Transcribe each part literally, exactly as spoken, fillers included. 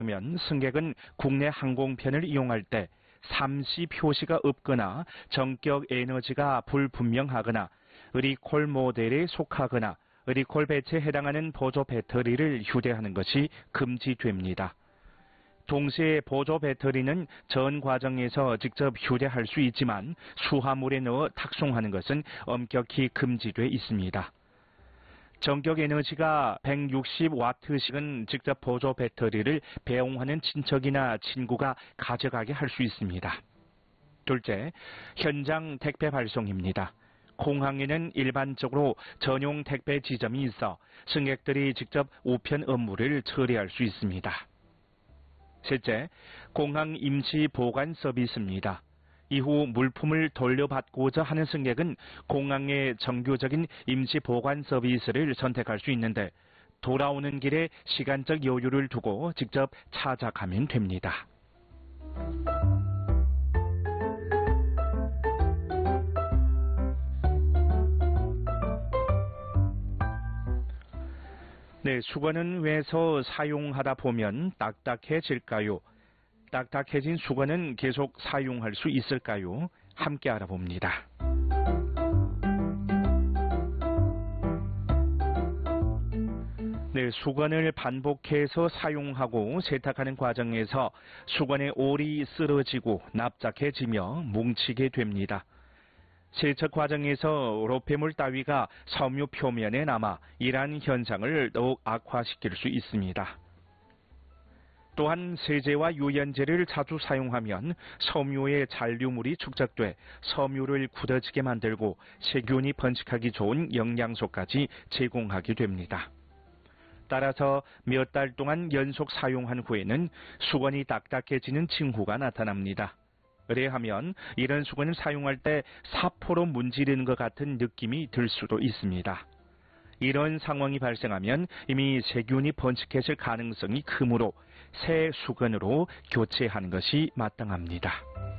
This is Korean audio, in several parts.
면 승객은 국내 항공편을 이용할 때 삼시 표시가 없거나 전격 에너지가 불분명하거나 의리콜 모델에 속하거나 의리콜 배치에 해당하는 보조 배터리를 휴대하는 것이 금지됩니다. 동시에 보조 배터리는 전 과정에서 직접 휴대할 수 있지만 수화물에 넣어 탁송하는 것은 엄격히 금지돼 있습니다. 전격 에너지가 백육십 와트씩은 직접 보조 배터리를 배송하는 친척이나 친구가 가져가게 할 수 있습니다. 둘째, 현장 택배 발송입니다. 공항에는 일반적으로 전용 택배 지점이 있어 승객들이 직접 우편 업무를 처리할 수 있습니다. 셋째, 공항 임시 보관 서비스입니다. 이후 물품을 돌려받고자 하는 승객은 공항의 정규적인 임시 보관 서비스를 선택할 수 있는데 돌아오는 길에 시간적 여유를 두고 직접 찾아가면 됩니다. 네, 수건은 왜서 사용하다 보면 딱딱해질까요? 딱딱해진 수건은 계속 사용할 수 있을까요? 함께 알아봅니다. 네, 수건을 반복해서 사용하고 세탁하는 과정에서 수건의 올이 쓰러지고 납작해지며 뭉치게 됩니다. 세척 과정에서 로폐물 따위가 섬유 표면에 남아 이러한 현상을 더욱 악화시킬 수 있습니다. 또한 세제와 유연제를 자주 사용하면 섬유의 잔류물이 축적돼 섬유를 굳어지게 만들고 세균이 번식하기 좋은 영양소까지 제공하게 됩니다. 따라서 몇 달 동안 연속 사용한 후에는 수건이 딱딱해지는 징후가 나타납니다. 의뢰하면 이런 수건을 사용할 때 사포로 문지르는 것 같은 느낌이 들 수도 있습니다. 이런 상황이 발생하면 이미 세균이 번식했을 가능성이 크므로 새 수건으로 교체하는 것이 마땅합니다.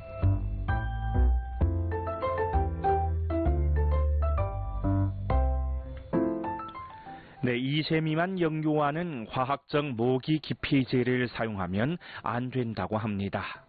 네, 이 세 미만 영유아는 화학적 모기 기피제를 사용하면 안 된다고 합니다.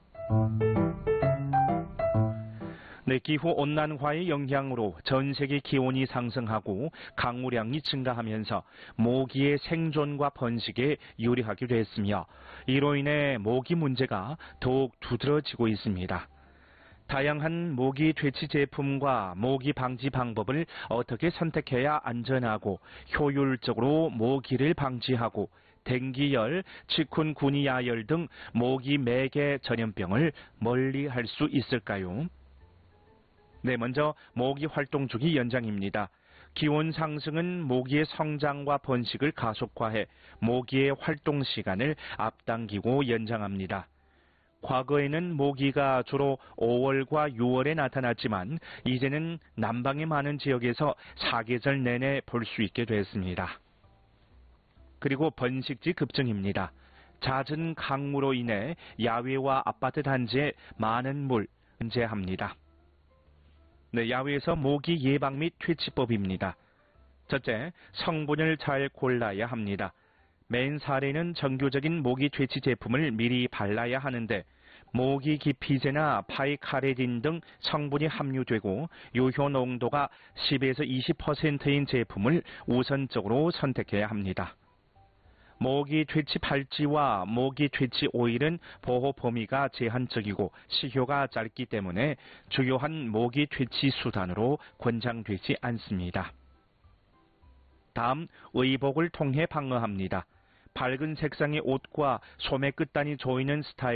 네, 기후온난화의 영향으로 전 세계 기온이 상승하고 강우량이 증가하면서 모기의 생존과 번식에 유리하게 됐으며 이로 인해 모기 문제가 더욱 두드러지고 있습니다. 다양한 모기 퇴치 제품과 모기 방지 방법을 어떻게 선택해야 안전하고 효율적으로 모기를 방지하고 댕기열, 치쿤구니아열 등 모기 매개 전염병을 멀리할 수 있을까요? 네, 먼저 모기 활동 주기 연장입니다. 기온 상승은 모기의 성장과 번식을 가속화해 모기의 활동 시간을 앞당기고 연장합니다. 과거에는 모기가 주로 오월과 유월에 나타났지만 이제는 남방의 많은 지역에서 사계절 내내 볼 수 있게 됐습니다. 그리고 번식지 급증입니다. 잦은 강물로 인해 야외와 아파트 단지에 많은 물 은제합니다. 네, 야외에서 모기 예방 및 퇴치법입니다. 첫째, 성분을 잘 골라야 합니다. 맨 사례는 정규적인 모기 퇴치 제품을 미리 발라야 하는데 모기 기피제나 파이카레딘 등 성분이 함유되고 유효 농도가 십에서 이십 퍼센트인 제품을 우선적으로 선택해야 합니다. 모기 퇴치 발찌와 모기 퇴치 오일은 보호 범위가 제한적이고 시효가 짧기 때문에 주요한 모기 퇴치 수단으로 권장되지 않습니다. 다음, 의복을 통해 방어합니다. 밝은 색상의 옷과 소매 끝단이 조이는 스타일